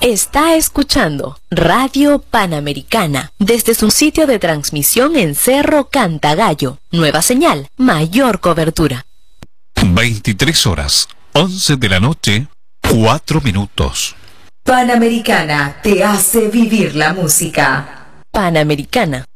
Está escuchando Radio Panamericana desde su sitio de transmisión en Cerro Cantagallo. Nueva señal, mayor cobertura. 23 horas, 11 de la noche, 4 minutos. Panamericana te hace vivir la música. Panamericana.